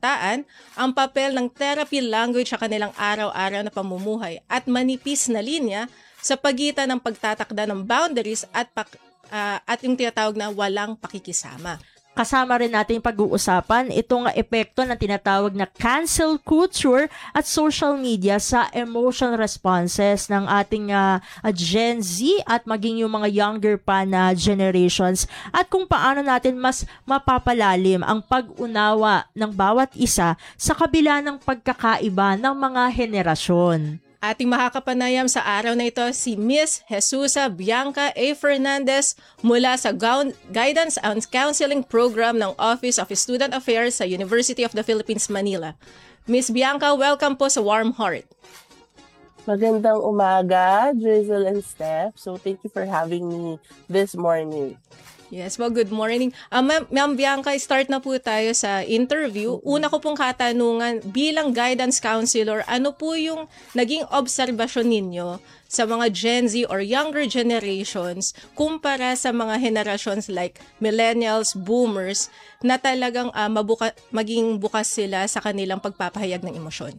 kabataan ang papel ng therapy language sa kanilang araw-araw na pamumuhay at manipis na linya sa pagitan ng pagtatakda ng boundaries at yung tinatawag na walang pakikisama. Kasama rin natin pag-uusapan itong epekto ng tinatawag na cancel culture at social media sa emotional responses ng ating Gen Z at maging yung mga younger pa na generations at kung paano natin mas mapapalalim ang pag-unawa ng bawat isa sa kabila ng pagkakaiba ng mga henerasyon. Ating makakapanayam sa araw na ito si Miss Jesusa Bianca A. Fernandez mula sa Guidance and Counseling Program ng Office of Student Affairs sa University of the Philippines, Manila. Miss Bianca, welcome po sa Warm Heart. Magandang umaga, Drizzle and Steph. So thank you for having me this morning. Yes, well, good morning. Ma'am Bianca, start na po tayo sa interview. Una ko pong katanungan, bilang guidance counselor, ano po yung naging obserbasyon ninyo sa mga Gen Z or younger generations kumpara sa mga generations like millennials, boomers, na talagang maging bukas sila sa kanilang pagpapahayag ng emosyon?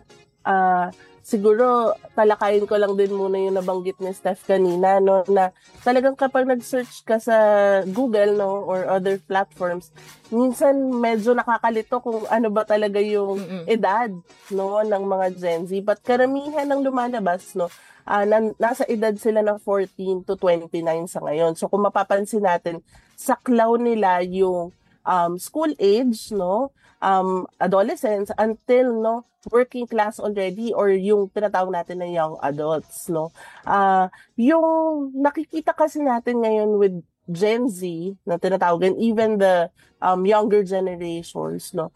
Siguro, talakayin ko lang din muna yung nabanggit ni Steph kanina, no, na talagang kapag nag-search ka sa Google, no, or other platforms, minsan medyo nakakalito kung ano ba talaga yung edad, no, ng mga Gen Z. But karamihan ng lumalabas, no, nasa edad sila ng 14 to 29 sa ngayon. So kung mapapansin natin, saklaw nila yung school age, no, adolescents until, no, working class already or yung tinatawag natin na young adults, no. Yung nakikita kasi natin ngayon with Gen Z na tinatawag, and even the younger generations, no,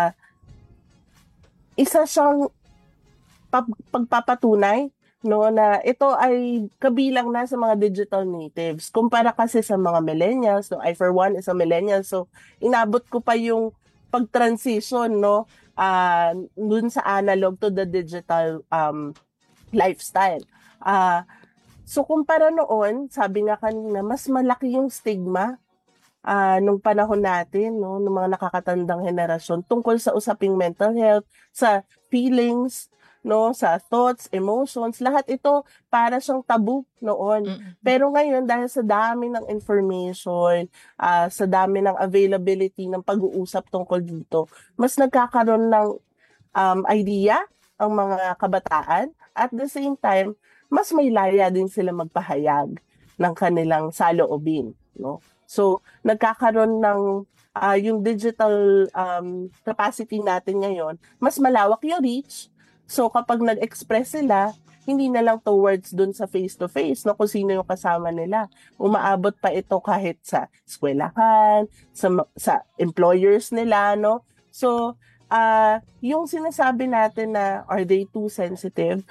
isa siyang pagpapatunay, no, na ito ay kabilang na sa mga digital natives. Kumpara kasi sa mga millennials, no, I for one is a millennial, so inabot ko pa yung pag-transition, no, dun sa analog to the digital lifestyle. So kumpara noon, sabi nga kanina, mas malaki yung stigma nung panahon natin, no, ng mga nakakatandang henerasyon tungkol sa usaping mental health, sa feelings, no, sa thoughts, emotions, lahat ito para siyang tabu noon. Pero ngayon, dahil sa dami ng information, sa dami ng availability ng pag-uusap tungkol dito, mas nagkakaroon ng idea ang mga kabataan. At the same time, mas may laya din sila magpahayag ng kanilang saloobin, no? So, nagkakaroon ng yung digital capacity natin ngayon, mas malawak yung reach. So, kapag nag-express sila, hindi na lang towards dun sa face-to-face, no, kung sino yung kasama nila. Umaabot pa ito kahit sa eskwelahan, sa employers nila, no. So, yung sinasabi natin na are they too sensitive,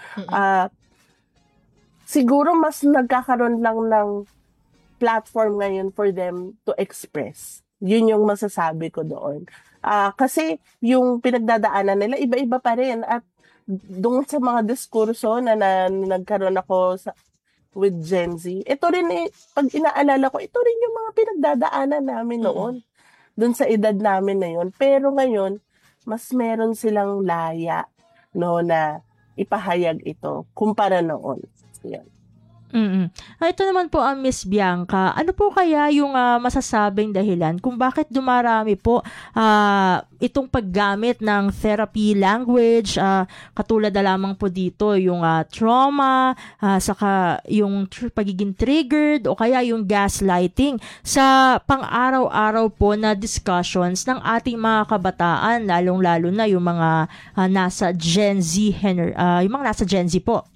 siguro mas nagkakaroon lang ng platform ngayon for them to express. Yun yung masasabi ko doon. Kasi yung pinagdadaanan nila, iba-iba pa rin. At doon sa mga diskurso na nagkaroon ako with Gen Z, ito rin pag inaalala ko, ito rin yung mga pinagdadaanan namin noon. Doon sa edad namin na yun. Pero ngayon, mas meron silang laya, no, na ipahayag ito kumpara noon. Yan. Ito naman po ang Miss Bianca. Ano po kaya yung masasabing dahilan kung bakit dumarami po itong paggamit ng therapy language, katulad na lamang po dito yung trauma, saka yung pagiging triggered o kaya yung gaslighting sa pang-araw-araw po na discussions ng ating mga kabataan, lalong-lalo na yung mga nasa Gen Z, yung mga nasa Gen Z po.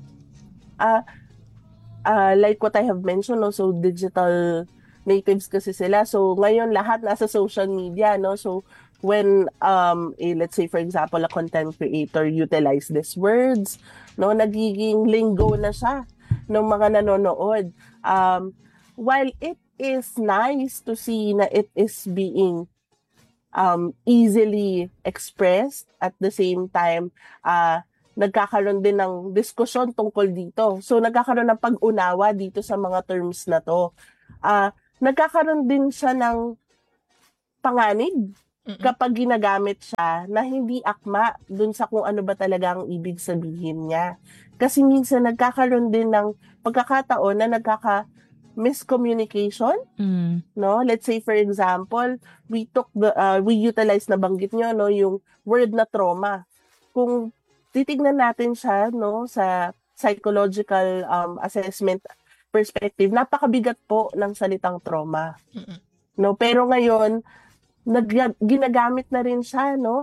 Like what I have mentioned, no, so digital natives kasi sila. So ngayon lahat nasa social media, no. So when let's say for example a content creator utilize these words, no, nagiging lingo na siya ng mga nanonood. While it is nice to see na it is being easily expressed, at the same time nagkakaroon din ng diskusyon tungkol dito. So, nagkakaroon ng pag-unawa dito sa mga terms na to. Nagkakaroon din siya ng panganib, kapag ginagamit siya na hindi akma dun sa kung ano ba talaga ang ibig sabihin niya. Kasi minsan nagkakaroon din ng pagkakataon na miscommunication, no? Let's say for example, we utilize, na banggit nyo, no, yung word na trauma. Kung titignan natin siya, no, sa psychological assessment perspective, napakabigat po ng salitang trauma. No, pero ngayon ginagamit na rin siya, no,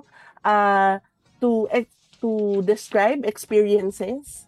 to describe experiences,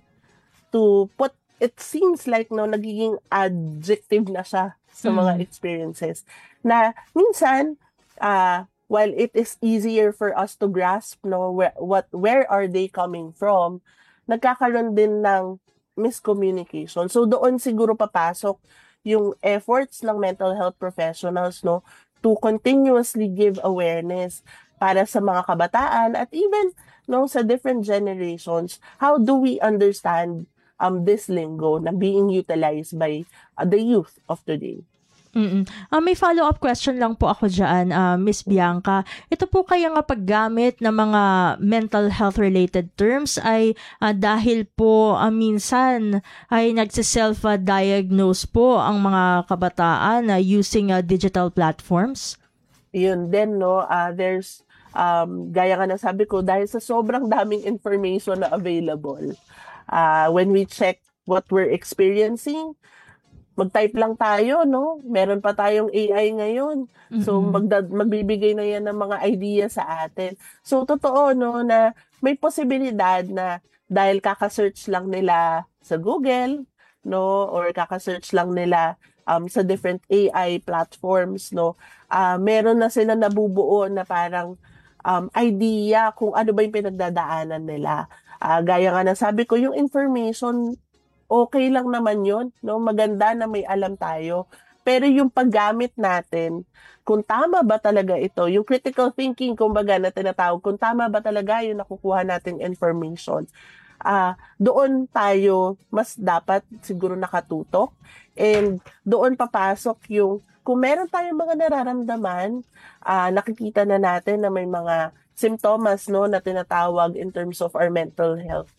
it seems like, no, nagiging adjective na siya sa mga experiences na minsan while it is easier for us to grasp, no, where are they coming from, nagkakaroon din ng miscommunication. So doon siguro papasok yung efforts ng mental health professionals, no, to continuously give awareness para sa mga kabataan at even, no, sa different generations. How do we understand this lingo na being utilized by the youth of today? May follow-up question lang po ako dyan, Miss Bianca. Ito po kaya nga paggamit ng mga mental health-related terms ay dahil po minsan ay nagsiself-diagnose po ang mga kabataan using digital platforms? Yun din, no? There's, gaya nga na sabi ko, dahil sa sobrang daming information na available, when we check what we're experiencing, mag-type lang tayo, no? Meron pa tayong AI ngayon. So, magbibigay na yan ng mga idea sa atin. So, totoo, no, na may posibilidad na dahil kaka-search lang nila sa Google, no, or kaka-search lang nila sa different AI platforms, no, meron na sila nabubuo na parang idea kung ano ba yung pinagdadaanan nila. Gaya nga na sabi ko, yung information, okay lang naman yun, no? Maganda na may alam tayo. Pero yung paggamit natin, kung tama ba talaga ito, yung critical thinking, kumbaga, na tinatawag, kung tama ba talaga yung nakukuha nating information, doon tayo mas dapat siguro nakatutok. And doon papasok yung, kung meron tayong mga nararamdaman, nakikita na natin na may mga symptoms, no, na tinatawag in terms of our mental health.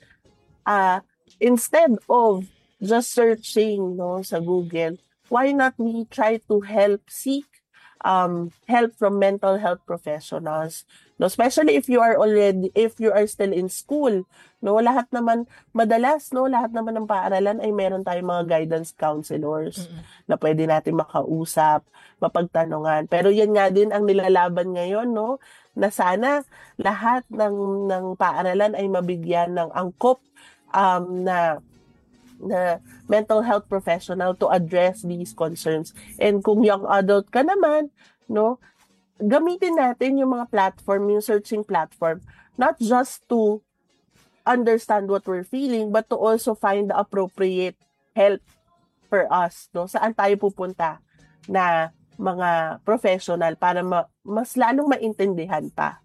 Instead of just searching, no, sa Google, why not we try to seek help from mental health professionals, no, especially if you are still in school, no, lahat naman ng paaralan ay meron tayong mga guidance counselors na pwede natin makausap, mapagtanungan. Pero yan nga din ang nilalaban ngayon, no, na sana lahat ng paaralan ay mabigyan ng angkop na mental health professional to address these concerns. And kung young adult ka naman, no, gamitin natin yung mga platform, yung searching platform, not just to understand what we're feeling, but to also find the appropriate help for us, no? Saan tayo pupunta na mga professional para mas lalong maintindihan pa.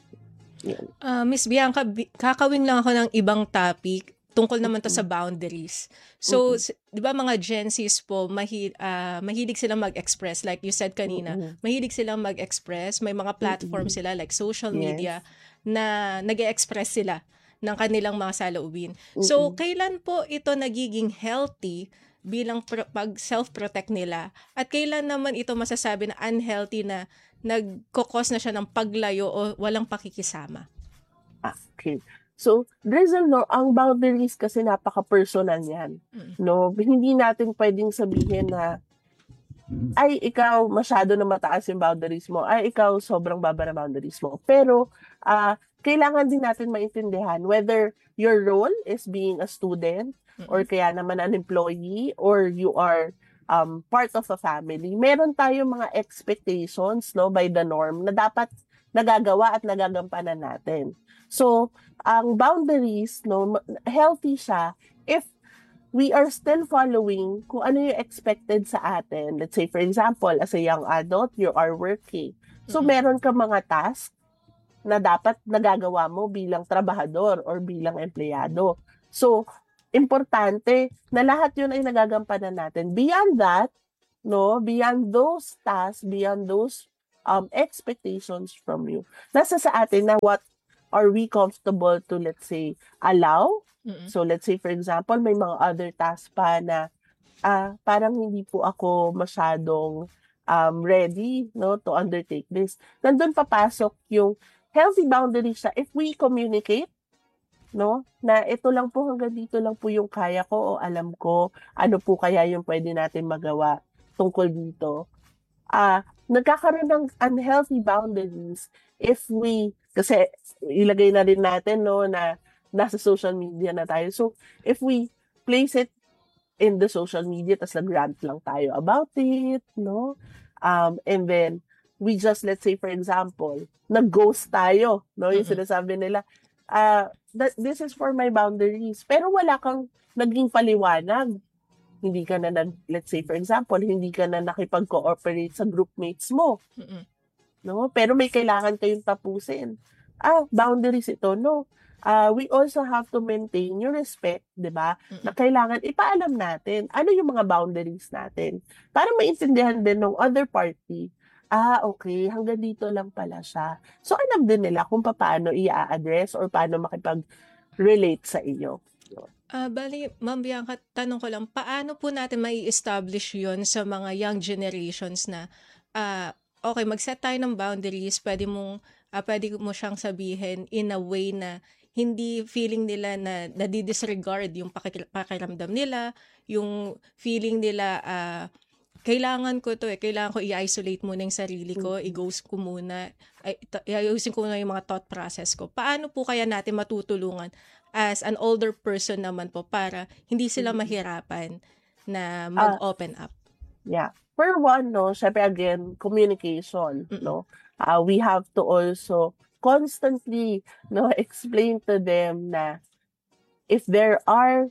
Miss Bianca, kakawin lang ako ng ibang topic tungkol naman to sa boundaries. So, di ba mga Gen Zs po, mahilig silang mag-express. Like you said kanina, mahilig silang mag-express. May mga platform sila like social media na nag-e-express sila ng kanilang mga saloobin. So, kailan po ito nagiging healthy bilang pag self-protect nila? At kailan naman ito masasabi na unhealthy na nagkukos na siya ng paglayo o walang pakikisama? Okay. So, Drizzle, no, ang boundaries kasi napaka-personal yan. No? Hindi natin pwedeng sabihin na, ay, ikaw masyado na mataas yung boundaries mo. Ay, ikaw sobrang baba na boundaries mo. Pero, kailangan din natin maintindihan whether your role is being a student or kaya naman an employee or you are part of a family. Meron tayong mga expectations, no, by the norm na dapat nagagawa at nagagampanan natin. So, ang boundaries, no, healthy siya if we are still following kung ano yung expected sa atin. Let's say, for example, as a young adult, you are working. So, meron ka mga task na dapat nagagawa mo bilang trabahador or bilang empleyado. So, importante na lahat yun ay nagagampanan natin. Beyond that, no, beyond those tasks, beyond those expectations from you. Nasa sa atin na what are we comfortable to, let's say, allow. So let's say, for example, may mga other tasks pa na parang hindi po ako masyadong ready, no, to undertake this. Nandun papasok yung healthy boundaries siya. If we communicate, no, na ito lang po, hanggang dito lang po yung kaya ko o alam ko, ano po kaya yung pwede natin magawa tungkol dito. Nagkakaroon ng unhealthy boundaries if we, kasi ilagay na rin natin, no, na nasa social media na tayo. So, if we place it in the social media, tas nag-rant lang tayo about it, no? And then, we just, let's say, for example, nag-ghost tayo, no? Yung sinasabi nila, this is for my boundaries. Pero wala kang naging paliwanag. Hindi ka na let's say, for example, hindi ka na nakipag-cooperate sa groupmates mo. No? Pero may kailangan kayong tapusin. Boundaries ito, no? We also have to maintain yung respect, di ba? Na kailangan ipaalam natin ano yung mga boundaries natin para maintindihan din ng other party. Okay, hanggang dito lang pala siya. So, alam din nila kung paano i-address or paano makipag-relate sa iyo. Bali, Ma'am Bianca, tanong ko lang, paano po natin mai-establish yon sa mga young generations na, okay, mag-set tayo ng boundaries, pwede mo siyang sabihin in a way na hindi feeling nila na nadi-disregard yung pakiramdam nila, yung feeling nila, kailangan ko i-isolate muna yung sarili ko, i-ghost ko muna, ayusin ko muna yung mga thought process ko. Paano po kaya natin matutulungan as an older person naman po para hindi sila mahirapan na mag-open up? Yeah. For one, no, syempre again, communication, no? We have to also constantly, no, explain to them na if there are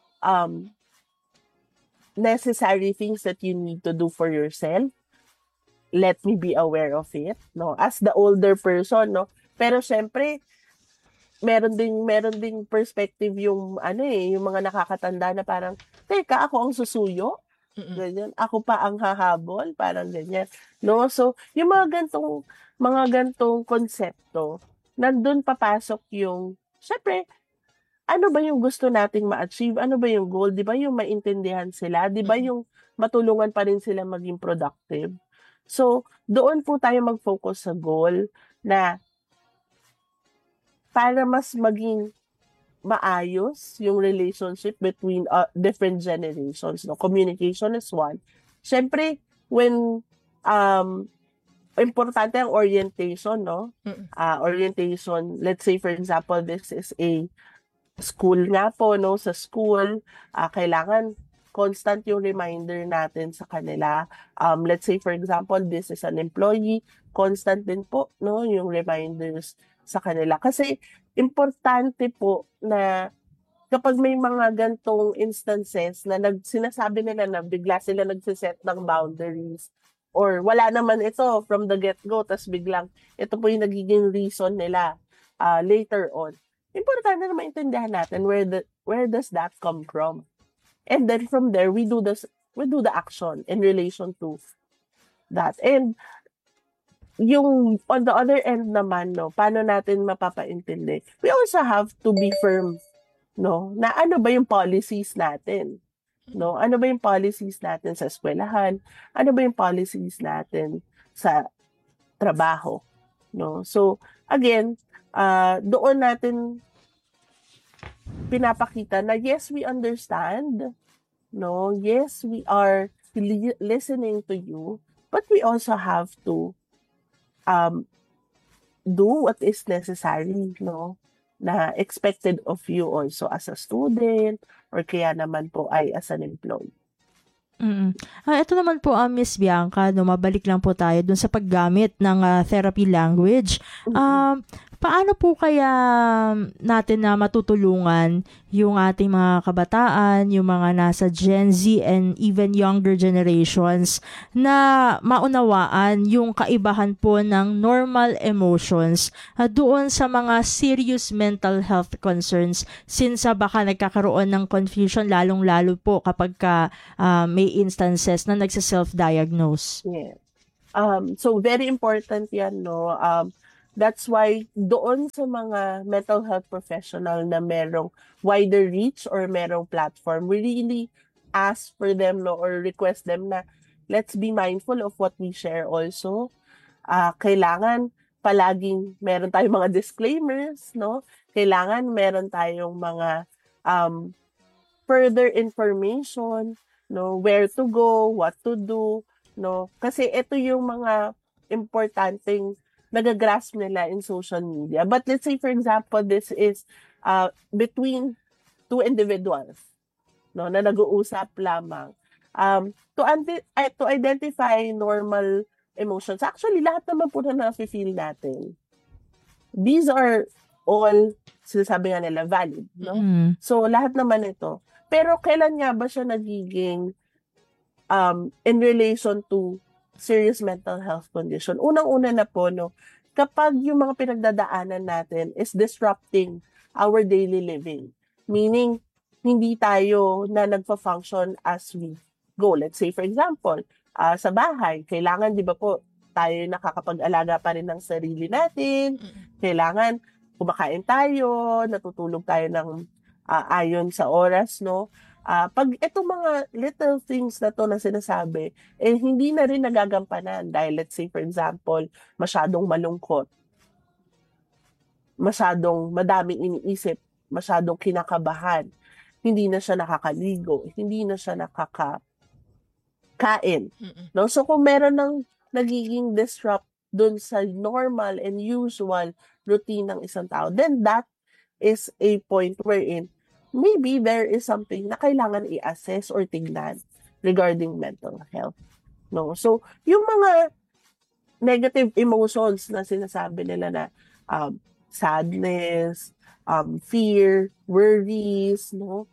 necessary things that you need to do for yourself, let me be aware of it, no, as the older person, no. Pero syempre meron ding perspective yung yung mga nakakatanda na parang teka, ako ang susuyo, ganyan, ako pa ang hahabol, parang ganyan, no. So yung mga gantong konsepto, nandun papasok yung syempre ano ba yung gusto nating ma-achieve? Ano ba yung goal? Di ba yung maintindihan sila? Di ba yung matulungan pa rin sila maging productive? So, doon po tayo mag-focus sa goal na para mas maging maayos yung relationship between different generations. No? Communication is one. Siyempre, when importante ang orientation, no? Orientation, let's say for example, this is a school nga po, no? Sa school, kailangan constant yung reminder natin sa kanila. Let's say, for example, this is an employee, constant din po, no? Yung reminders sa kanila. Kasi, importante po na kapag may mga gantong instances na sinasabi nila na bigla sila nagsiset ng boundaries or wala naman ito from the get-go, tas biglang ito po yung nagiging reason nila later on. Importante na maintindihan natin where does that come from. And then from there, we do the action in relation to that. And yung on the other end naman, no, paano natin mapapaintindi? We also have to be firm, no, na ano ba yung policies natin? No, ano ba yung policies natin sa eskwelahan? Ano ba yung policies natin sa trabaho? No? So, again, doon natin pinapakita na yes, we understand, no, yes, we are listening to you, but we also have to do what is necessary, no, na expected of you also as a student or kaya naman po ay as an employee. Ito naman po, Miss Bianca, no, mabalik lang po tayo dun sa paggamit ng therapy language. Paano po kaya natin na matutulungan yung ating mga kabataan, yung mga nasa Gen Z and even younger generations na maunawaan yung kaibahan po ng normal emotions doon sa mga serious mental health concerns since baka nagkakaroon ng confusion lalong-lalo po kapag may instances na nagsa-self-diagnose? Yeah. So very important yan, no? That's why doon sa mga mental health professional na merong wider reach or merong platform, we really ask for them, no, or request them na let's be mindful of what we share also. Kailangan palaging meron tayong mga disclaimers, no? Kailangan meron tayong mga um, further information, no, where to go, what to do, no? Kasi ito yung mga importanteng nagagrasp nila in social media. But let's say, for example, this is between two individuals, no, na nag-uusap lamang. To identify normal emotions. Actually, lahat naman po na nafe-feel natin. These are all, sinasabi nga nila, valid, no? So, lahat naman ito. Pero kailan nga ba siya nagiging in relation to serious mental health condition? Unang-una na po, no, kapag yung mga pinagdadaanan natin is disrupting our daily living. Meaning, hindi tayo na nagpa-function as we go. Let's say, for example, sa bahay, kailangan, di ba po, tayo nakakapag-alaga pa rin ng sarili natin. Kailangan, kumakain tayo, natutulog tayo ng ayon sa oras, no? Pag itong mga little things na to na sinasabi, hindi na rin nagagampanan dahil let's say for example, masyadong malungkot, masyadong madaming iniisip, masyadong kinakabahan, hindi na siya nakakaligo, hindi na siya nakakain. No? So kung meron ng nagiging disrupt dun sa normal and usual routine ng isang tao, then that is a point wherein maybe there is something na kailangan i-assess or tignan regarding mental health. No? So, yung mga negative emotions na sinasabi nila na sadness, fear, worries, no?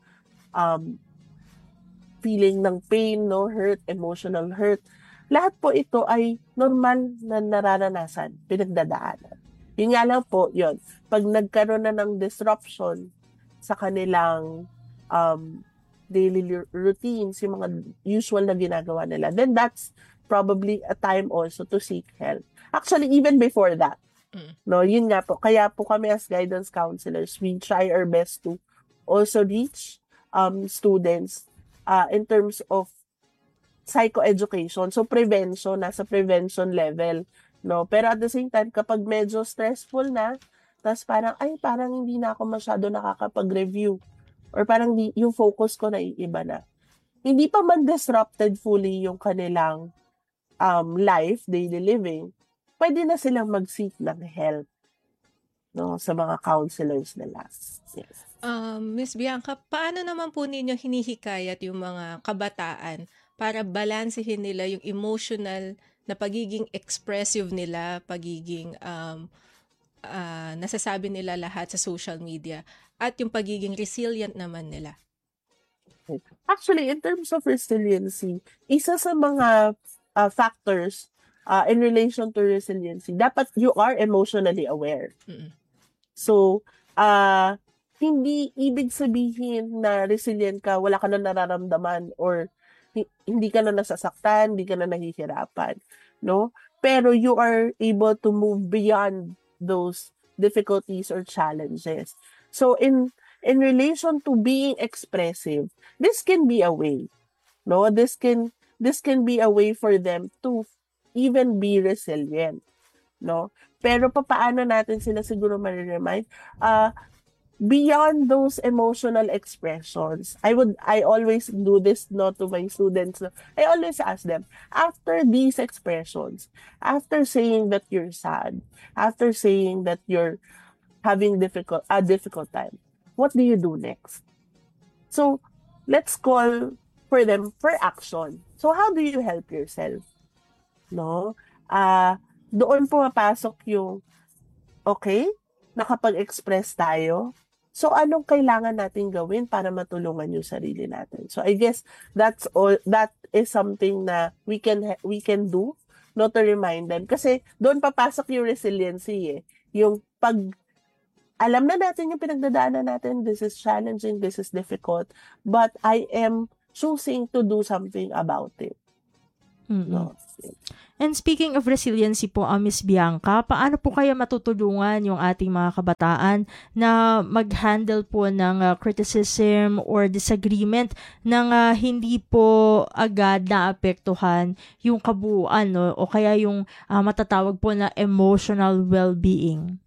Feeling ng pain, no? Hurt, emotional hurt. Lahat po ito ay normal na nararanasan, pinagdadaanan. Yun nga lang po, yun. Pag nagkaroon na ng disruption sa kanilang daily routines, yung mga usual na ginagawa nila, then that's probably a time also to seek help. Actually, even before that, no, yun nga po. Kaya po kami as guidance counselors, we try our best to also reach students in terms of psychoeducation. So, prevention, nasa prevention level. No? Pero at the same time, kapag medyo stressful na, tapos parang hindi na ako masyado nakakapag-review. Or parang yung focus ko na iiba na. Hindi pa man disrupted fully yung kanilang life, daily living, pwede na silang mag-seek ng help, no, sa mga counselors nila. Yes. Miss Bianca, paano naman po ninyo hinihikayat yung mga kabataan para balansehin nila yung emotional na pagiging expressive nila, pagiging nasasabi nila lahat sa social media, at yung pagiging resilient naman nila? Actually, in terms of resiliency, isa sa mga factors in relation to resiliency, dapat you are emotionally aware. So, hindi ibig sabihin na resilient ka, wala ka na nararamdaman or hindi ka na nasasaktan, hindi ka na nahihirapan, no? Pero you are able to move beyond those difficulties or challenges. So in relation to being expressive, this can be a way, no? This can be a way for them to even be resilient, no? Pero paano natin sila siguro ma-remind? Beyond those emotional expressions, I always do this, no, to my students. I always ask them, after these expressions, after saying that you're sad, after saying that you're having a difficult time, what do you do next? So, let's call for them for action. So, how do you help yourself? No? Doon pumapasok yung, okay, nakapag-express tayo, so, anong kailangan natin gawin para matulungan yung sarili natin? So, I guess that is something na we can do, no, to remind them. Kasi doon papasok yung resiliency, yung pag alam na natin yung pinagdadaanan natin, this is challenging, this is difficult, but I am choosing to do something about it. Mm. no. And speaking of resiliency po, Miss Bianca, paano po kaya matutulungan yung ating mga kabataan na mag-handle po ng criticism or disagreement nang hindi po agad naapektuhan yung kabuuan, no? O kaya yung matatawag po na emotional well-being?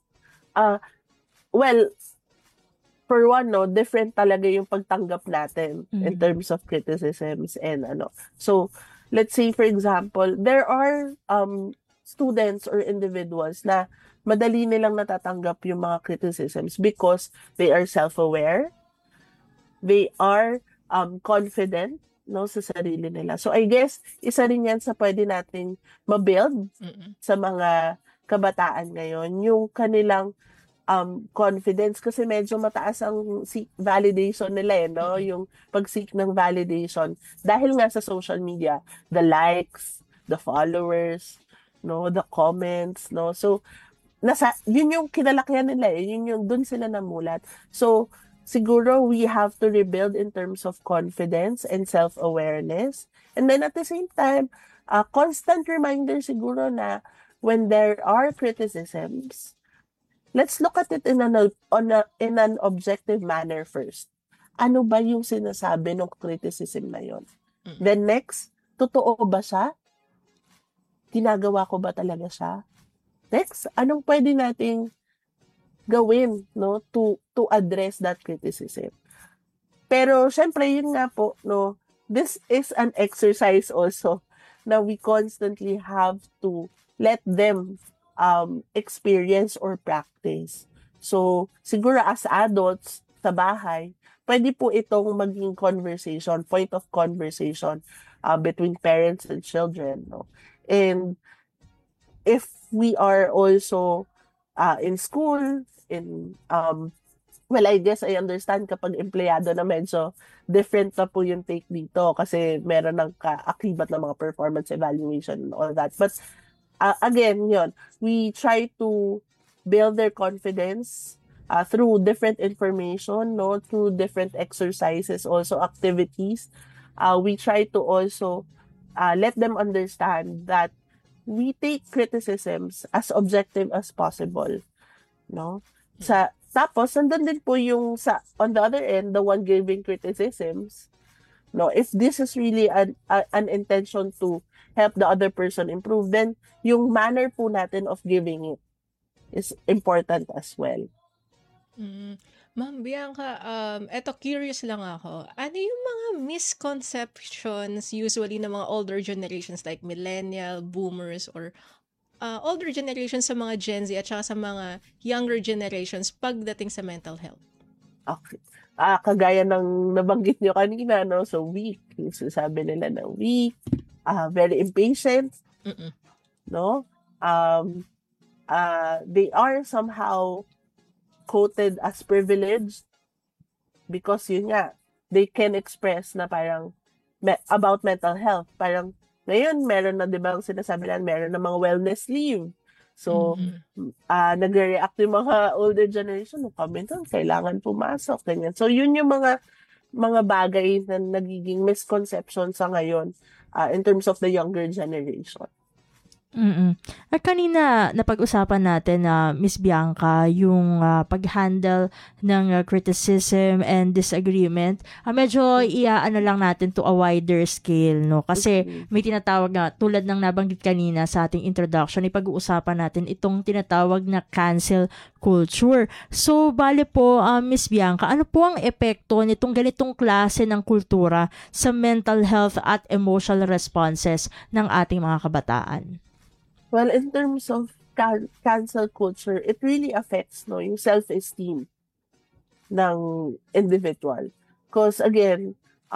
Well, for one, no, different talaga yung pagtanggap natin in Mm. terms of criticisms and ano. So, let's say for example, there are students or individuals na madali nilang natatanggap yung mga criticisms because they are self-aware, they are confident, no, sa sarili nila. So I guess isa rin yan sa pwede nating mabuild sa mga kabataan ngayon, yung kanilang confidence, kasi medyo mataas ang validation nila no? Yung pag-seek ng validation dahil nga sa social media, the likes, the followers, no, the comments, no. So yun yung kinalakihan nila yun yung dun sila namulat. So siguro we have to rebuild in terms of confidence and self-awareness. And then at the same time, constant reminder siguro na when there are criticisms, let's look at it in an objective manner first. Ano ba yung sinasabi ng criticism na yon? Then next, totoo ba siya? Ginagawa ko ba talaga siya? Next, anong pwede nating gawin, no, to address that criticism? Pero syempre yun nga po, no, this is an exercise also na we constantly have to let them experience or practice. So, siguro as adults sa bahay, pwede po itong maging conversation, point of conversation between parents and children. No? And if we are also in school, well, I guess I understand kapag empleyado na medyo different na po yung take dito kasi meron ng kaakibat na mga performance evaluation and all that. But again, we try to build their confidence through different information, no, through different exercises, also activities. We try to also let them understand that we take criticisms as objective as possible, no. Tapos nandun din po yung on the other end, the one giving criticisms, no, if this is really an intention to help the other person improve, then yung manner po natin of giving it is important as well. Ma'am Bianca, eto curious lang ako. Ano yung mga misconceptions usually ng mga older generations like millennial, boomers, or older generations sa mga Gen Z at saka sa mga younger generations pagdating sa mental health? Okay. Kagaya ng nabanggit nyo kanina, no? So weak. Yung sasabi nila na weak, very impatient, no? They are somehow quoted as privileged because yun nga, they can express na parang about mental health. Parang ngayon, meron na, di ba, ang sinasabi lang, meron na mga wellness leave. So, nagre-react yung mga older generation, kami doon, kailangan pumasok, ganyan. So, yun yung mga bagay na nagiging misconception sa ngayon in terms of the younger generation. At kanina napag-usapan natin na Miss Bianca yung pag-handle ng criticism and disagreement. Medyo iaano lang natin to a wider scale, no? Kasi may tinatawag na, tulad ng nabanggit kanina sa ating introduction, ipag-uusapan natin itong tinatawag na cancel culture. So, bale po, Miss Bianca, ano po ang epekto nitong ganitong klase ng kultura sa mental health at emotional responses ng ating mga kabataan? Well, in terms of cancel culture, it really affects yung self-esteem ng individual. Because again,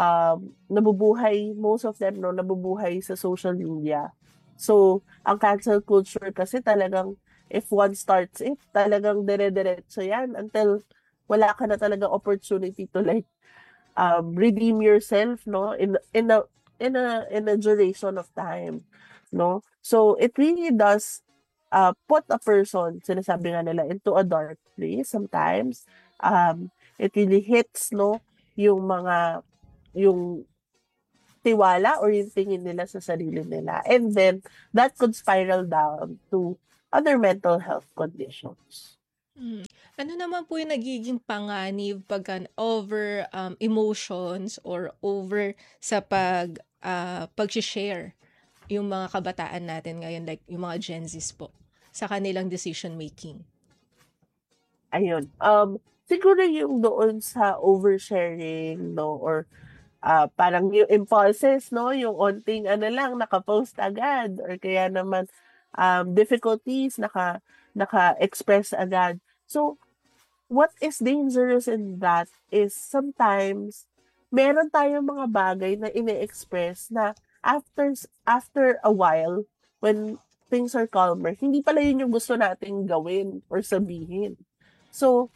most of them nabubuhay sa social media. So, ang cancel culture kasi talagang, if one starts it, talagang dire-diretso yan until wala ka na talaga opportunity to redeem yourself, no, in a duration of time, no. So it really does put a person, sinasabi nga nila, into a dark place sometimes. It really hits, no, yung tiwala or yung tingin nila sa sarili nila. And then, that could spiral down to other mental health conditions. Ano naman po yung nagiging panganib pagka over emotions or over sa pag-share yung mga kabataan natin ngayon, like yung mga Gen Zs po, sa kanilang decision making? Ayun. Siguro yung doon sa oversharing, no, or parang yung impulses, no, yung onting lang, nakapost agad, or kaya naman difficulties, naka-express agad. So, what is dangerous in that is sometimes meron tayong mga bagay na ine-express na after a while, when things are calmer, hindi pala yun yung gusto nating gawin or sabihin. So,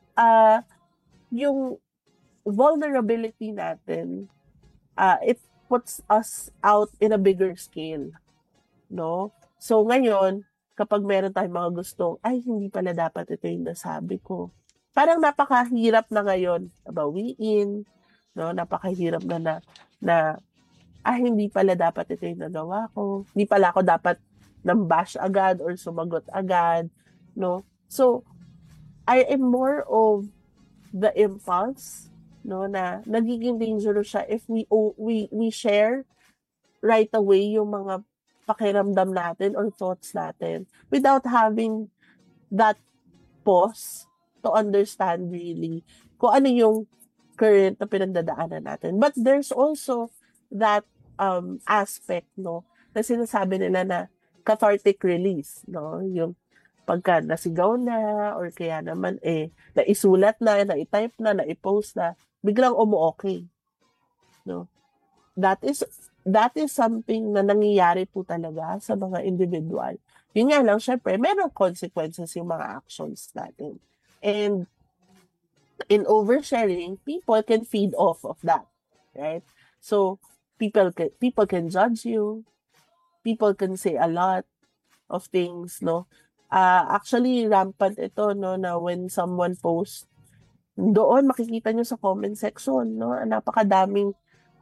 yung vulnerability natin, it puts us out in a bigger scale, no? So, ngayon, kapag meron tayong mga gustong, ay, hindi pala dapat ito yung nasabi ko. Parang napakahirap na ngayon bawiin, no? Napakahirap na hindi pala dapat ito yung nagawa ko. Hindi pala ako dapat nang-bash agad or sumagot agad, no? So, I am more of the impulse, no, na nagiging dangerous siya if we share right away yung mga pakiramdam natin or thoughts natin without having that pause to understand really kung ano yung current na pinagdadaanan natin. But there's also that aspect, no, na sinasabi nila na cathartic release, no, yung pagka nasigaw na or kaya naman naisulat na, naitype na, naipost na, biglang umu-okay, no. That is something na nangyayari po talaga sa mga individual. Yun nga lang, syempre, merong consequences yung mga actions natin. And in oversharing, people can feed off of that, right? So, people can judge you, people can say a lot of things, no? Actually, rampant ito, no, na when someone posts, doon makikita nyo sa comment section, no, napakadaming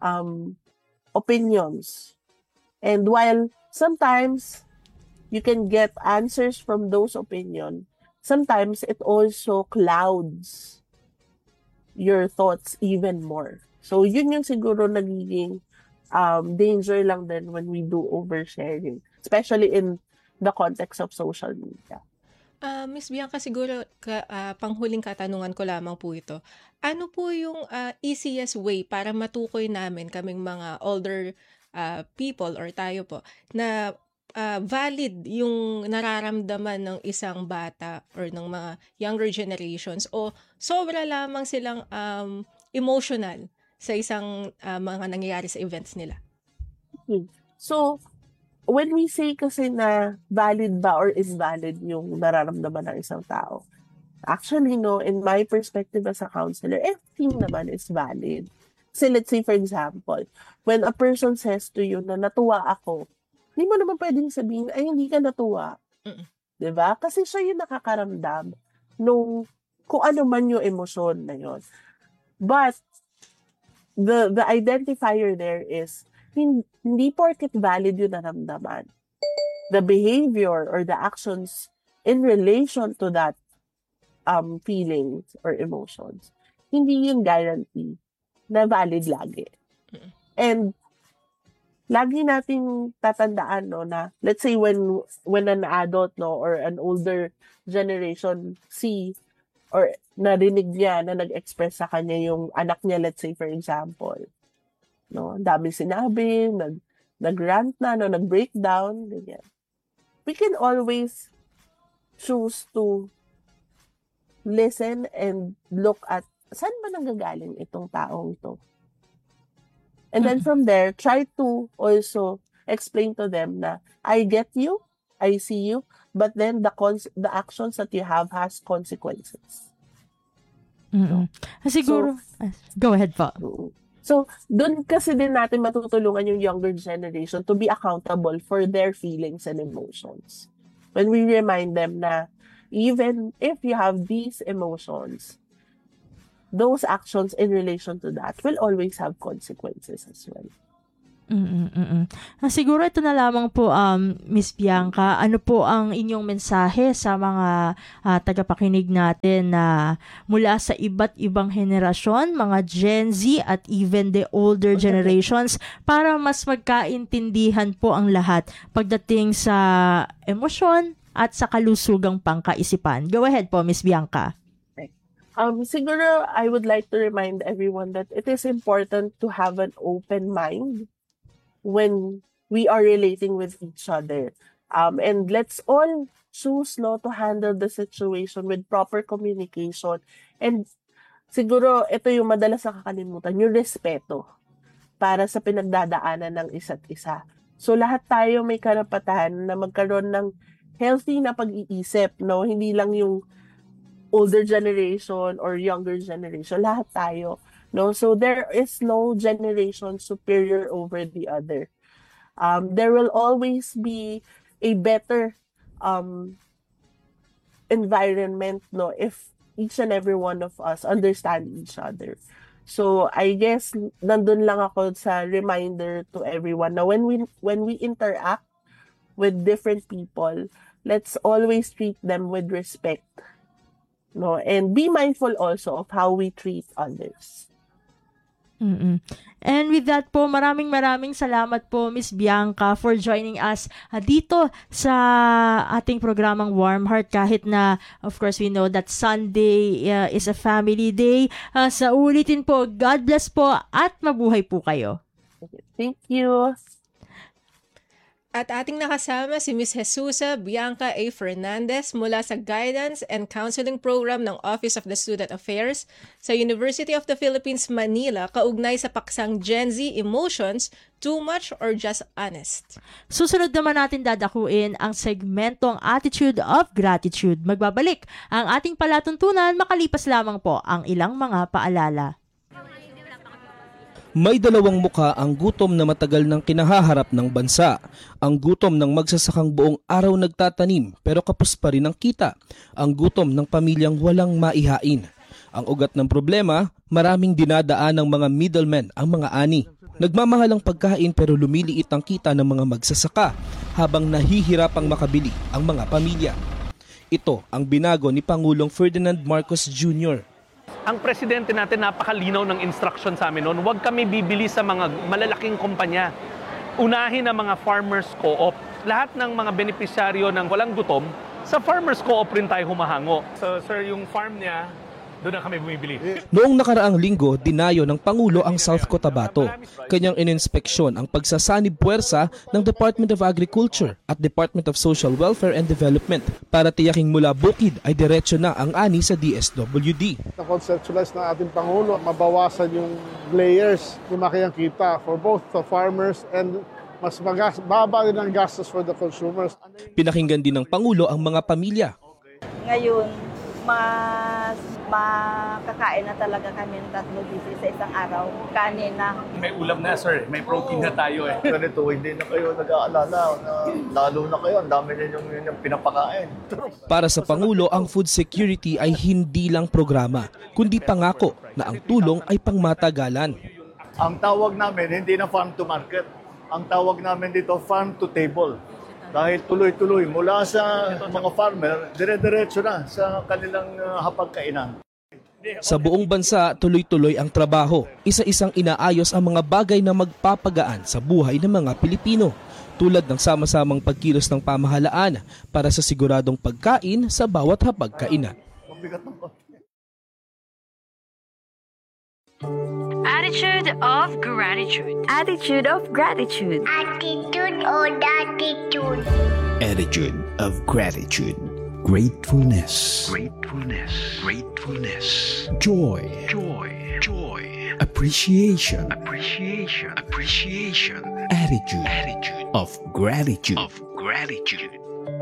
opinions. And while sometimes you can get answers from those opinions, sometimes it also clouds your thoughts even more. So, yun yung siguro nagiging danger lang din when we do oversharing, especially in the context of social media. Miss Bianca, siguro panghuling katanungan ko lamang po ito. Ano po yung easiest way para matukoy namin kaming mga older people or tayo po na valid yung nararamdaman ng isang bata or ng mga younger generations o sobra lamang silang emotional sa isang mga nangyayari sa events nila? So, when we say kasi na valid ba or is valid yung nararamdaman ng isang tao, actually, no, in my perspective as a counselor, everything naman is valid. So, let's say, for example, when a person says to you na natuwa ako, hindi mo naman pwedeng sabihin, ay, hindi ka natuwa. Diba? Kasi siya yung nakakaramdam nung kung ano man yung emosyon na yun. But, the identifier there is, hindi porket valid yung naramdaman. The behavior or the actions in relation to that feelings or emotions, hindi yung guarantee na valid lagi. And lagi nating tatandaan, no, na let's say when an adult, no, or an older generation see or narinig niya na nag-express sa kanya yung anak niya, let's say for example, no, ang dami sinabi, nag-rant na, no, nag-breakdown, ganyan. We can always choose to listen and look at saan ba nanggagaling itong taong ito. And then from there, try to also explain to them na I get you, I see you, but then the actions that you have has consequences. Siguro, go ahead po. So, doon kasi din natin matutulungan yung younger generation to be accountable for their feelings and emotions. When we remind them na even if you have these emotions, those actions in relation to that will always have consequences as well. Siguro ito na lamang po, Miss Bianca, ano po ang inyong mensahe sa mga tagapakinig natin na mula sa iba't ibang henerasyon, mga Gen Z at even the older generations, para mas magkaintindihan po ang lahat pagdating sa emosyon at sa kalusugang pangkaisipan? Go ahead po, Miss Bianca. Siguro I would like to remind everyone that it is important to have an open mind when we are relating with each other. And let's all choose to handle the situation with proper communication. And siguro ito yung madalas nakakalimutan, yung respeto para sa pinagdadaanan ng isa't isa. So lahat tayo may karapatan na magkaroon ng healthy na pag-iisip, no? Hindi lang yung older generation or younger generation, lahat tayo. No, so there is no generation superior over the other. There will always be a better environment, no, if each and every one of us understand each other. So I guess nandun lang ako sa reminder to everyone na when we interact with different people, let's always treat them with respect, no, and be mindful also of how we treat others. And with that po, maraming salamat po, Miss Bianca, for joining us dito sa ating programang Warm Heart, kahit na of course we know that Sunday is a family day. Sa ulitin po, God bless po at mabuhay po kayo. Thank you. At ating nakasama si Ms. Jesusa Bianca A. Fernandez mula sa Guidance and Counseling Program ng Office of the Student Affairs sa University of the Philippines, Manila, kaugnay sa paksang Gen Z Emotions, Too Much or Just Honest. Susunod naman natin dadakuin ang segmentong Attitude of Gratitude. Magbabalik ang ating palatuntunan makalipas lamang po ang ilang mga paalala. May dalawang muka ang gutom na matagal nang kinahaharap ng bansa. Ang gutom ng magsasakang buong araw nagtatanim pero kapos pa rin ang kita. Ang gutom ng pamilyang walang maihain. Ang ugat ng problema, maraming dinadaan ng mga middlemen ang mga ani. Nagmamahal ang pagkain pero lumiliit ang kita ng mga magsasaka habang nahihirapang makabili ang mga pamilya. Ito ang binago ni Pangulong Ferdinand Marcos Jr. Ang presidente natin napakalinaw ng instruction sa amin noon, huwag kami bibili sa mga malalaking kumpanya. Unahin ang mga farmers co-op. Lahat ng mga benepisyaryo ng walang gutom, sa farmers co-op rin tayo humahango. So sir, yung farm niya, doon na kami bumibili. Noong nakaraang linggo, dinayo ng Pangulo ang South Cotabato. Kanyang ininspeksyon ang pagsasanib puwersa ng Department of Agriculture at Department of Social Welfare and Development para tiyaking mula bukid ay diretso na ang ani sa DSWD. Na-conceptualize ng ating Pangulo, mabawasan yung layers, lumaki ang kita for both the farmers and mas baba din ang gastos for the consumers. Pinakinggan din ng Pangulo ang mga pamilya. Ngayon, mas makakain na talaga kami ng 3 beses sa isang araw. Kanin na. May ulam na sir, may protein na tayo eh. Ganito, hindi na kayo nag-aalala na lalo na kayo, ang dami ninyong pinapakain. Para sa Pangulo, ang food security ay hindi lang programa, kundi pangako na ang tulong ay pangmatagalan. Ang tawag namin, hindi na farm to market. Ang tawag namin dito, farm to table. Dahil tuloy-tuloy mula sa mga farmer, dire-diretso na sa kanilang hapagkainan. Sa buong bansa, tuloy-tuloy ang trabaho. Isa-isang inaayos ang mga bagay na magpapagaan sa buhay ng mga Pilipino, tulad ng sama-samang pagkilos ng pamahalaan para sa siguradong pagkain sa bawat hapagkainan. Attitude of gratitude. Attitude of gratitude. Attitude or gratitude. Attitude of gratitude. Gratefulness. Gratefulness. Gratefulness. Joy. Joy. Joy. Appreciation. Appreciation. Appreciation. Attitude. Attitude of gratitude. Of gratitude.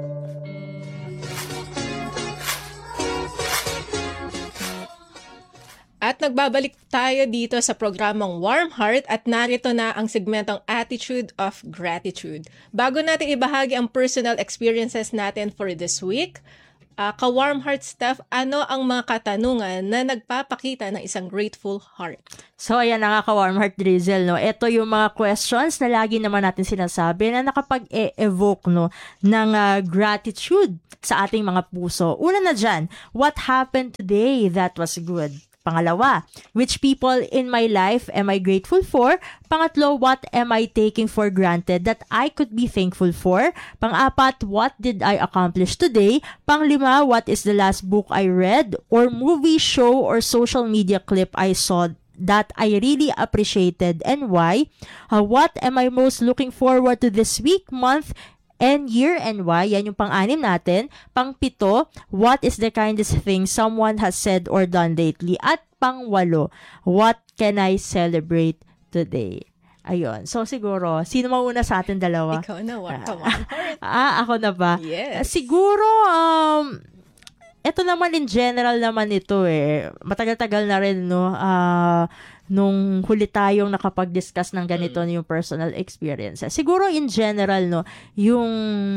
At nagbabalik tayo dito sa programang Warm Heart at narito na ang segmentong Attitude of Gratitude. Bago natin ibahagi ang personal experiences natin for this week, ka-warm heart Steph, ano ang mga katanungan na nagpapakita ng isang grateful heart? So, ayan na nga ka-warm heart drizzle, no? Ito yung mga questions na lagi naman natin sinasabi na nakapag-evoke, no, ng gratitude sa ating mga puso. Una na dyan, what happened today that was good? Pangalawa, which people in my life am I grateful for? Pangatlo, what am I taking for granted that I could be thankful for? Pang-apat, what did I accomplish today? Panglima, what is the last book I read or movie, show, or social media clip I saw that I really appreciated and why? What am I most looking forward to this week, month, and year and why? Yan yung pang-anim natin. Pang-pito, what is the kindest thing someone has said or done lately? At pang-walo, what can I celebrate today? Ayun. So, siguro, sino mauna sa atin dalawa? Ikaw na, ako na ba? Yes. Siguro, ito naman in general naman ito matagal-tagal na rin, no? Nung huli tayong nakapag-discuss ng ganito yung personal experience. Siguro in general, no, yung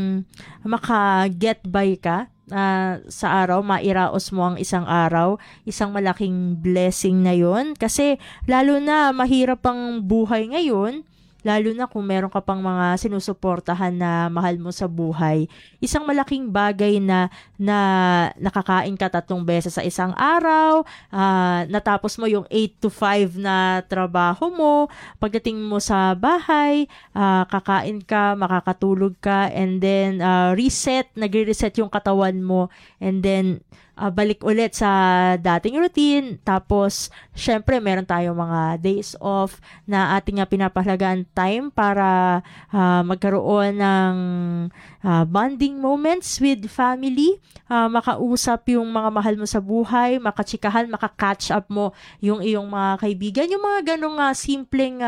maka-get by ka sa araw, mairaos mo ang isang araw, isang malaking blessing na yun. Kasi lalo na mahirap ang buhay ngayon, lalo na kung meron ka pang mga sinusuportahan na mahal mo sa buhay, isang malaking bagay na nakakain ka 3 beses sa isang araw, natapos mo yung 8 to 5 na trabaho mo, pagdating mo sa bahay, kakain ka, makakatulog ka, and then nagre-reset yung katawan mo, and then balik ulit sa dating routine. Tapos, syempre, meron tayong mga days off na ating pinapahalagaan time para magkaroon ng bonding moments with family, makausap yung mga mahal mo sa buhay, makachikahan, makakatch up mo yung iyong mga kaibigan. Yung mga ganong simpleng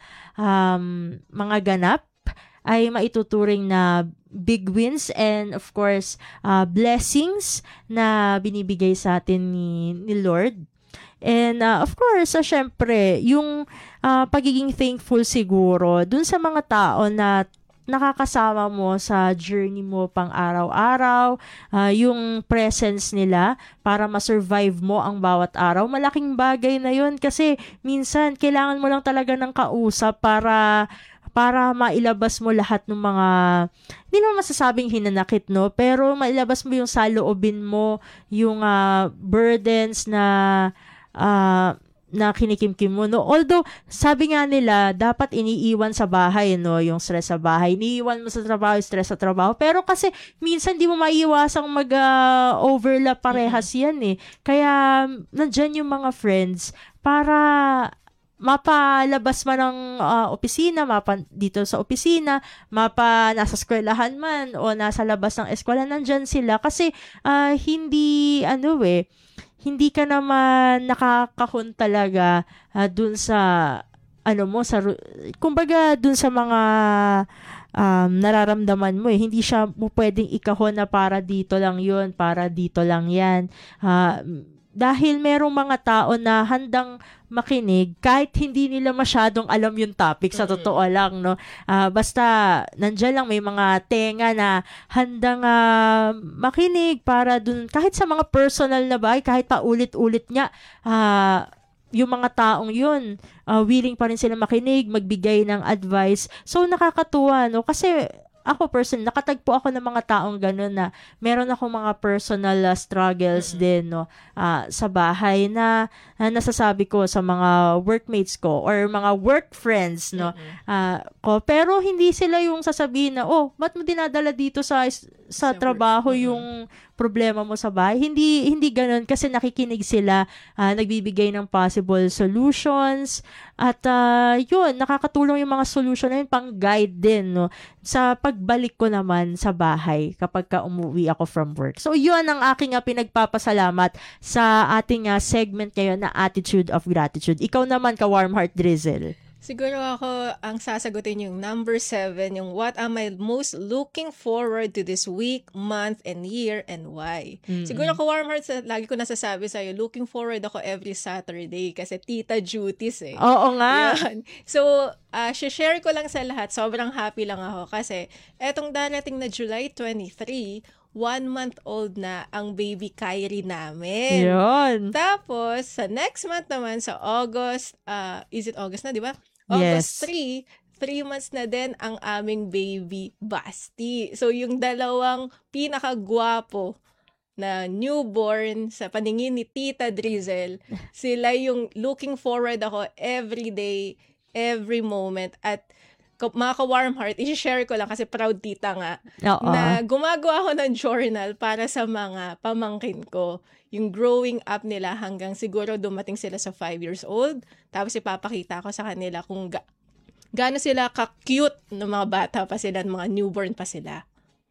mga ganap ay maituturing na big wins and of course blessings na binibigay sa atin ni Lord. And of course, syempre, yung pagiging thankful siguro dun sa mga tao na nakakasama mo sa journey mo pang araw-araw, yung presence nila para ma-survive mo ang bawat araw. Malaking bagay na yun kasi minsan kailangan mo lang talaga ng kausap para mailabas mo lahat ng mga, hindi naman masasabing hinanakit, no? Pero mailabas mo yung saloobin mo, yung burdens na kinikimkim mo, no? Although, sabi nga nila, dapat iniiwan sa bahay, no? Yung stress sa bahay. Iniiwan mo sa trabaho, stress sa trabaho. Pero kasi, minsan di mo maiiwasang mag-overlap parehas yan, Kaya, nandyan yung mga friends para mapalabas man ng opisina, dito sa opisina, nasa eskwelahan man o nasa labas ng eskwela, nandyan sila kasi hindi ka naman nakakahon talaga dun sa kumbaga dun sa mga nararamdaman mo hindi siya mo pwedeng ikahon na para dito lang yun, para dito lang yan. Dahil merong mga tao na handang makinig kahit hindi nila masyadong alam yung topic, sa totoo lang, no? Basta nandiyan lang may mga tenga na handang makinig para dun, kahit sa mga personal na bagay, kahit paulit-ulit nga, yung mga taong yun, willing pa rin sila makinig, magbigay ng advice. So, nakakatuwa, no? Kasi ako personally, nakatagpo ako ng mga taong gano'n na meron akong mga personal struggles din, no, sa bahay na nasasabi ko sa mga workmates ko or mga work friends, no, pero hindi sila yung sasabihin na, ba't mo dinadala dito sa trabaho yung problema mo sa bahay? Hindi gano'n kasi nakikinig sila, nagbibigay ng possible solutions at yun, nakakatulong yung mga solution na yun pang guide din, no, sa pagbalik ko naman sa bahay kapag umuwi ako from work. So yun ang aking pinagpapasalamat sa ating segment ngayon na Attitude of Gratitude. Ikaw naman, ka-warm heart drizzle. Siguro ako, ang sasagutin yung number 7, yung what am I most looking forward to this week, month, and year, and why. Siguro ako, warm hearts, lagi ko nasasabi sa'yo, looking forward ako every Saturday kasi tita duties Oo nga. Yan. So, share ko lang sa lahat, sobrang happy lang ako kasi etong darating na July 23, 1-month-old na ang baby Kyrie namin. Yun. Tapos, sa next month naman, sa August, is it August na, di ba? Yes. August 3 months na din ang aming baby Basti. So, yung dalawang pinakagwapo na newborn sa paningin ni Tita Drizzle, sila yung looking forward ako every day, every moment. At mga ka-warm heart, i-share ko lang kasi proud tita nga, na gumagawa ako ng journal para sa mga pamangkin ko. Yung growing up nila hanggang siguro dumating sila sa 5 years old. Tapos ipapakita ko sa kanila kung gaano sila ka-cute ng mga bata pa sila, mga newborn pa sila.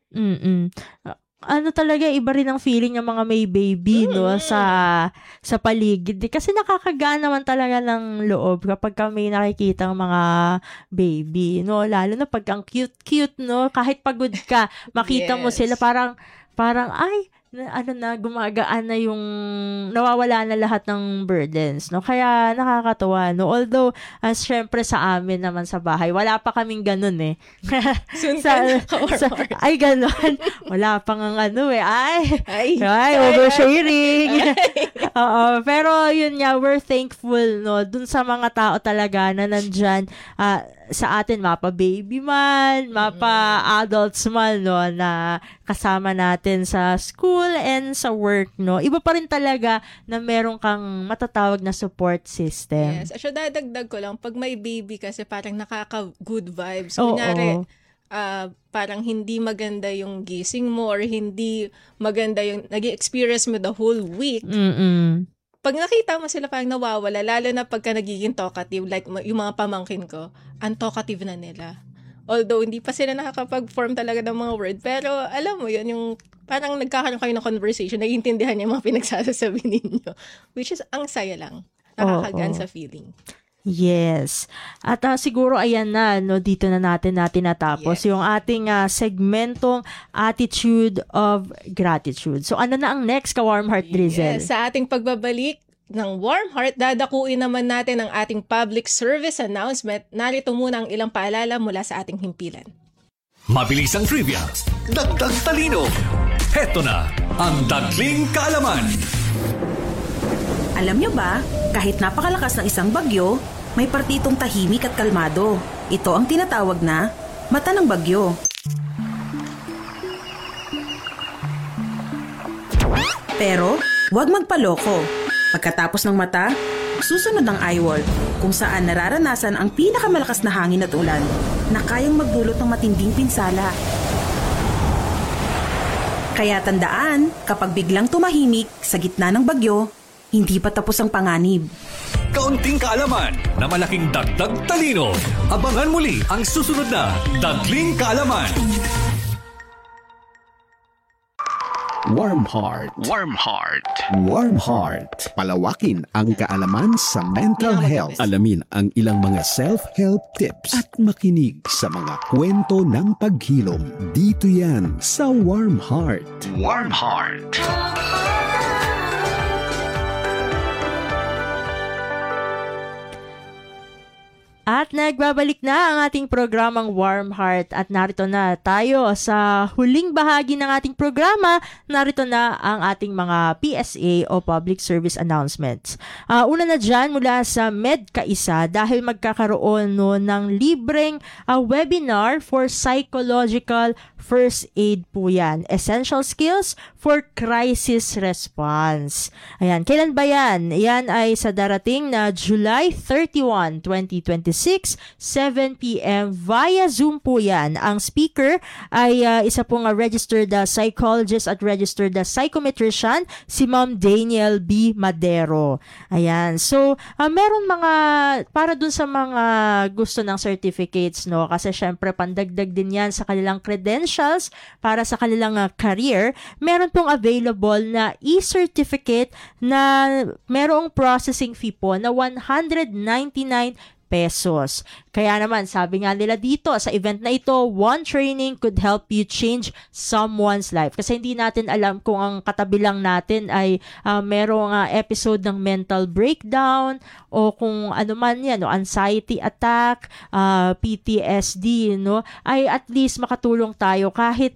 Ano talaga, iba rin ang feeling ng mga may baby, no, sa paligid. Kasi nakakagana naman talaga ng loob kapag kami nakikita ng mga baby, no, lalo na pag ang cute, no, kahit pagod ka, makita mo sila parang, ay, gumagaan na yung, nawawala na lahat ng burdens, no? Kaya nakakatuwa, no? Although, syempre sa amin naman sa bahay, wala pa kaming ganun, eh. Soon ay, ganun. Wala pang ang ay, oversharing. Oo, pero yun nga, we're thankful, no? Dun sa mga tao talaga na nandyan, sa atin, mapa-baby man, mapa-adults man, no, na kasama natin sa school and sa work, no. Iba pa rin talaga na meron kang matatawag na support system. Yes. Actually, dadagdag ko lang, pag may baby kasi parang nakaka-good vibes. Kunyari, parang hindi maganda yung gising mo or hindi maganda yung nag-experience mo the whole week. Pag nakita mo sila parang nawawala, lalo na pagka nagiging talkative, like yung mga pamangkin ko, ang talkative na nila. Although, hindi pa sila nakakapag-form talaga ng mga word, pero alam mo yun, yung parang nagkakaroon kayo ng conversation, naiintindihan niya yung mga pinagsasabi ninyo, which is ang saya lang. Nakakagaan sa feeling. Yes. At siguro ayan na, no, dito na natin natapos yung ating segmentong Attitude of Gratitude. So ano na ang next, ka-Warm Heart Drizzle? Yes, sa ating pagbabalik ng Warm Heart, dadakuin naman natin ang ating public service announcement. Narito muna ang ilang paalala mula sa ating himpilan. Mabilis ang trivia, dagdag talino. Heto na ang Dagling Kaalaman. Alam nyo ba, kahit napakalakas ng isang bagyo, may partitong tahimik at kalmado. Ito ang tinatawag na mata ng bagyo. Pero, huwag magpaloko. Pagkatapos ng mata, susunod ang eyewall, kung saan nararanasan ang pinakamalakas na hangin at ulan na kayang magdulot ng matinding pinsala. Kaya tandaan, kapag biglang tumahimik sa gitna ng bagyo, hindi pa tapos ang panganib. Kaunting kaalaman na malaking dagdag talino. Abangan muli ang susunod na Dagling Kaalaman. Warm Heart. Warm Heart. Warm Heart. Palawakin ang kaalaman sa mental health. Alamin ang ilang mga self-help tips at makinig sa mga kwento ng paghilom. Dito yan sa Warm Heart. Warm Heart. At nagbabalik na ang ating programang Warm Heart at narito na tayo sa huling bahagi ng ating programa. Narito na ang ating mga PSA o Public Service Announcements. Una na dyan mula sa MedCaisa dahil magkakaroon ng libreng webinar for psychological first aid po yan. Essential skills for crisis response. Ayan, kailan ba yan? Yan ay sa darating na July 31, 2026, 7 p.m. via Zoom po yan. Ang speaker ay isa pong registered psychologist at registered psychometrician, si Ma'am Daniel B. Madero. Ayan. So, meron mga, para dun sa mga gusto ng certificates, no? Kasi syempre, pandagdag din yan sa kanilang credentials para sa kanilang career. Meron pong available na e-certificate na merong processing fee po na 199 pesos. Kaya naman, sabi nga nila dito, sa event na ito, one training could help you change someone's life. Kasi hindi natin alam kung ang katabi lang natin ay merong episode ng mental breakdown o kung ano man yan, no, anxiety attack, PTSD, no, ay at least makatulong tayo kahit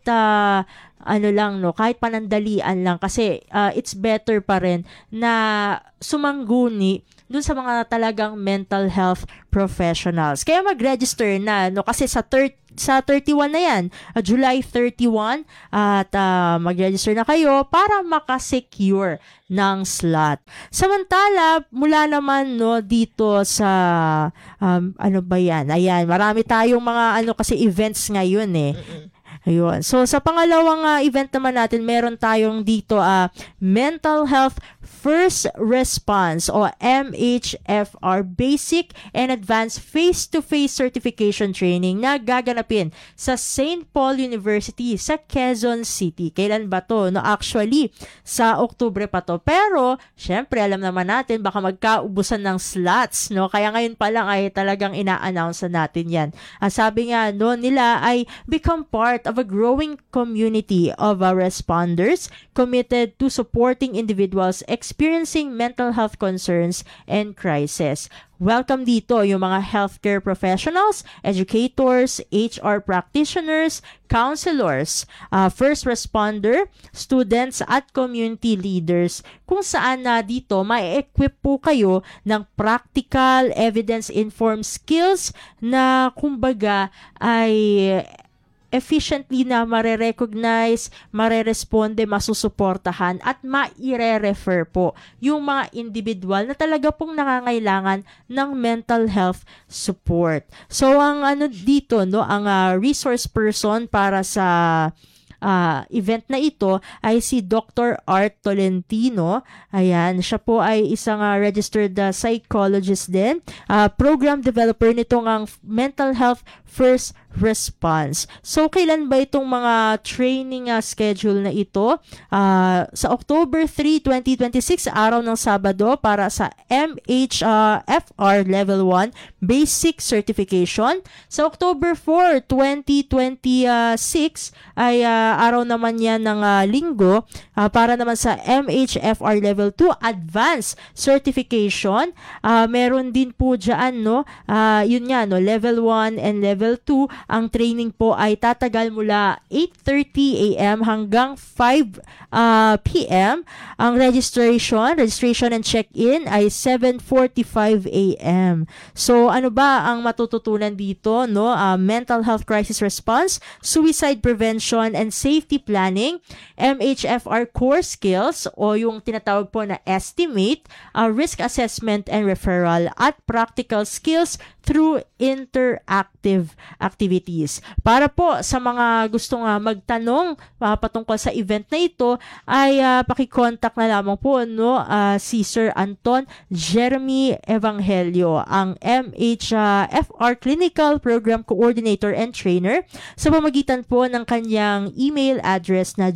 kahit panandalian lang kasi it's better pa rin na sumangguni dun sa mga talagang mental health professionals. Kaya mag-register na, no, kasi sa 31 na yan, July 31, at mag-register na kayo para makasecure ng slot. Samantala, mula naman, no, dito sa ano ba yan? Ayan, marami tayong mga kasi events ngayon eh. Ayun. So, sa pangalawang event naman natin, meron tayong dito Mental Health First Response o MHFR Basic and Advanced Face-to-Face Certification Training na gaganapin sa St. Paul University sa Quezon City. Kailan ba to? No, actually, sa Oktubre pa to. Pero, syempre, alam naman natin, baka magkaubusan ng slots, no? Kaya ngayon pa lang ay talagang ina-announce na natin yan. Sabi nga, no, nila ay become part of a growing community of responders committed to supporting individuals experiencing mental health concerns and crisis. Welcome dito yung mga healthcare professionals, educators, HR practitioners, counselors, first responder, students at community leaders kung saan na dito ma-equip po kayo ng practical, evidence-informed skills na kumbaga ay efficiently na mare-recognize, mare-responde, masusuportahan at maire-refer po yung mga individual na talaga pong nangangailangan ng mental health support. So ang dito, no, ang resource person para sa event na ito ay si Dr. Art Tolentino. Ayan, siya po ay isang registered psychologist din, program developer nitong ang Mental Health First Response. So, kailan ba itong mga training schedule na ito? Sa October 3, 2026, araw ng Sabado para sa MHFR Level 1 Basic Certification. Sa October 4, 2026, ay araw naman yan ng Linggo para naman sa MHFR Level 2 Advanced Certification. Meron din po dyan, no? Yun nga, no? Level 1 and Level 2. Ang training po ay tatagal mula 8:30 a.m. hanggang 5 p.m. Ang registration and check-in ay 7:45 a.m. So, ano ba ang matututunan dito, no? Mental health crisis response, suicide prevention and safety planning, MHFR core skills o yung tinatawag po na estimate, risk assessment and referral, at practical skills through interactive activities. Para po sa mga gustong magtanong patungkol sa event na ito, ay paki-contact na lamang po, no, si Sir Anton Jeremy Evangelio, ang MHFR Clinical Program Coordinator and Trainer, sa pamagitan po ng kanyang email address na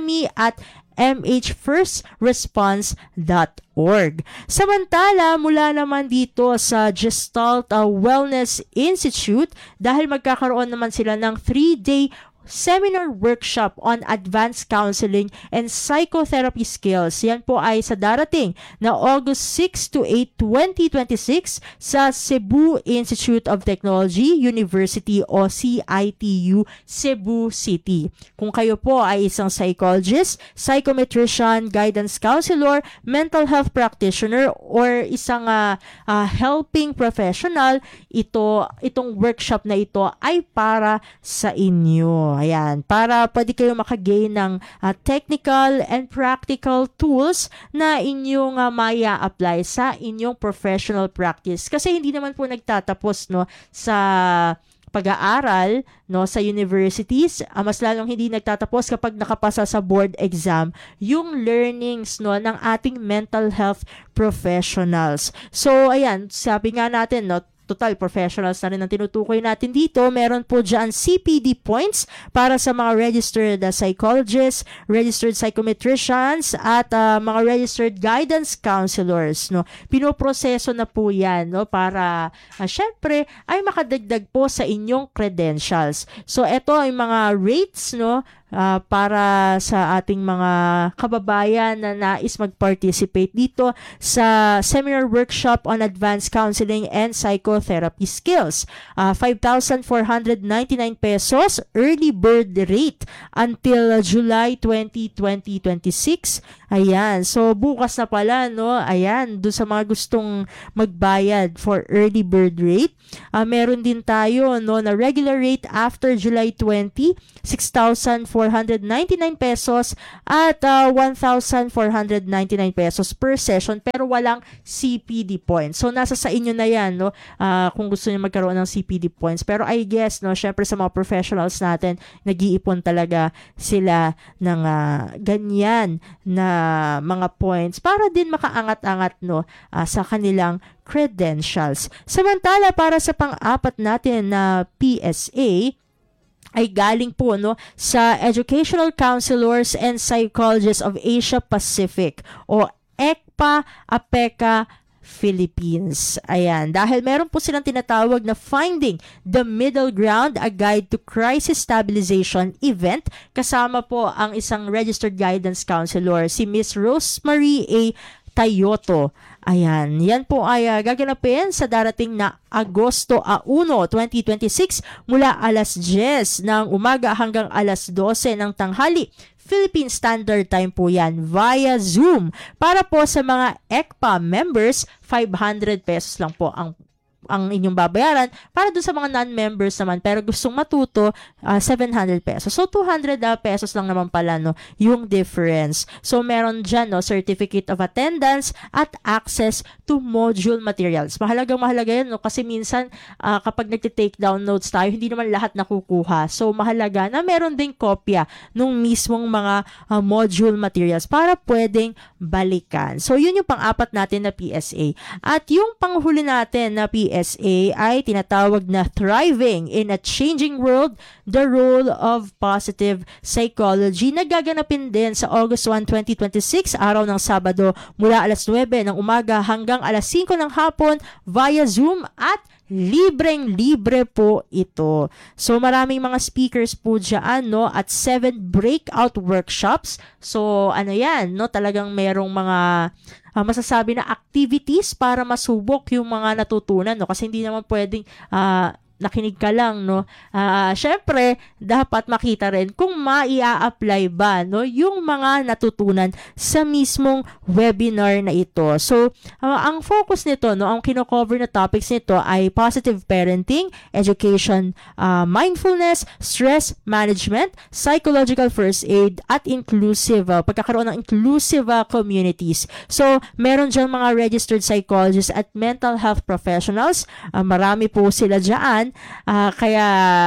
jeremy@mhfirstresponse.org. Samantala, mula naman dito sa Gestalt Wellness Institute, dahil magkakaroon naman sila ng 3-day seminar workshop on advanced counseling and psychotherapy skills. Yan po ay sa darating na August 6 to 8, 2026 sa Cebu Institute of Technology University o CITU, Cebu City. Kung kayo po ay isang psychologist, psychometrician, guidance counselor, mental health practitioner, or isang helping professional, itong workshop na ito ay para sa inyo. Ayan, para pwede kayo makagain ng technical and practical tools na inyong maya-apply sa inyong professional practice. Kasi hindi naman po nagtatapos, no, sa pag-aaral, no, sa universities, mas lalong hindi nagtatapos kapag nakapasa sa board exam yung learnings, no, ng ating mental health professionals. So ayan, sabi nga natin, no, total professionals na rin ang tinutukoy natin dito. Meron po dyan CPD points para sa mga registered psychologists, registered psychometricians, at mga registered guidance counselors, no. Pinoproseso na po 'yan, no, para syempre ay makadagdag po sa inyong credentials. So ito ay mga rates, no, para sa ating mga kababayan na nais mag-participate dito sa seminar workshop on advanced counseling and psychotherapy skills. 5,499 pesos early bird rate until July 20, 2026. Ayan. So, bukas na pala, no? Ayan. Doon sa mga gustong magbayad for early bird rate. Meron din tayo, no, na regular rate after July 20, 6,499 pesos at 1,499 pesos per session, pero walang CPD points. So, nasa sa inyo na yan, no? Kung gusto niyo magkaroon ng CPD points. Pero I guess, no, syempre sa mga professionals natin, nag-iipon talaga sila ng ganyan na mga points para din makaangat-angat, no, sa kanilang credentials. Samantala, para sa pang-apat natin na PSA, ay galing po, no, sa Educational Counselors and Psychologists of Asia Pacific o ECPA APECA Philippines. Ayan. Dahil meron po silang tinatawag na Finding the Middle Ground, a Guide to Crisis Stabilization event. Kasama po ang isang registered guidance counselor, si Miss Rosemary A. Tayoto. Ayan. Yan po ay gaganapin sa darating na Agosto 1, 2026 mula alas 10 ng umaga hanggang alas 12 ng tanghali. Philippine Standard Time po yan via Zoom. Para po sa mga ECPA members, 500 pesos lang po ang inyong babayaran. Para doon sa mga non-members naman pero gustong matuto, 700 pesos. So 200 pesos lang naman pala, no, yung difference. So meron dyan, no, certificate of attendance at access to module materials. Mahalaga yan, no, kasi minsan kapag nagte-take down notes tayo, hindi naman lahat nakukuha. So mahalaga na meron ding kopya nung mismong mga module materials para pwedeng balikan. So yun yung pang-apat natin na PSA. At yung panghuli natin na PSA ay tinatawag na Thriving in a Changing World, the Role of Positive Psychology. Nagaganapin din sa August 1, 2026, araw ng Sabado mula alas 9 ng umaga hanggang alas 5 ng hapon via Zoom at libreng-libre po ito. So maraming mga speakers po dyan, no, at 7 breakout workshops. So ano yan, no, talagang merong mga masasabi na activities para masubok yung mga natutunan, no, kasi hindi naman pwedeng nakinig ka lang, no. Syempre, dapat makita rin kung maia-apply ba, no, yung mga natutunan sa mismong webinar na ito. So, ang focus nito, no, ang kino-cover na topics nito ay positive parenting, education, mindfulness, stress management, psychological first aid, at inclusive, pagkakaroon ng inclusive communities. So, meron dyan mga registered psychologists at mental health professionals. Marami po sila dyan. Kaya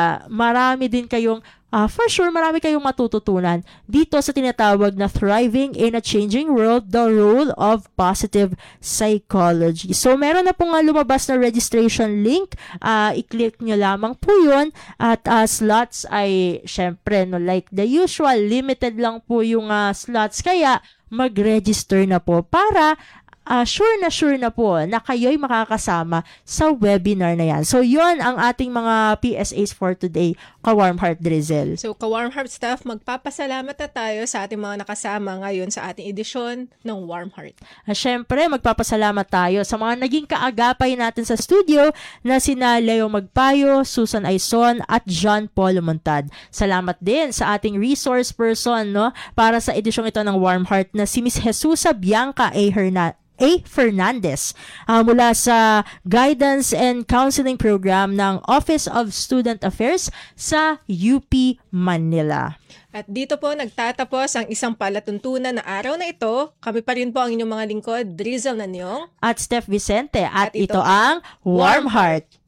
marami din kayong for sure, marami kayong matututunan dito sa tinatawag na Thriving in a Changing World, the Role of Positive Psychology. So, meron na pong lumabas na registration link. I-click nyo lamang po yun. At slots ay, syempre, no, like the usual, limited lang po yung slots. Kaya, mag-register na po para sure na po na kayo'y makakasama sa webinar na yan. So, yun ang ating mga PSAs for today, Ka-Warm Heart Drizzle. So, Ka-Warm Heart staff, magpapasalamat na tayo sa ating mga nakasama ngayon sa ating edisyon ng Warm Heart. Siyempre, magpapasalamat tayo sa mga naging kaagapay natin sa studio na sina Leo Magpayo, Susan Aison, at John Paul Montad. Salamat din sa ating resource person, no, para sa edisyong ito ng Warm Heart na si Miss Jesusa Bianca A. Fernandez mula sa Guidance and Counseling Program ng Office of Student Affairs sa UP Manila. At dito po nagtatapos ang isang palatuntunan na araw na ito. Kami pa rin po ang inyong mga lingkod, Drizzle Nanyong at Steph Vicente, at ito ang Warm Heart.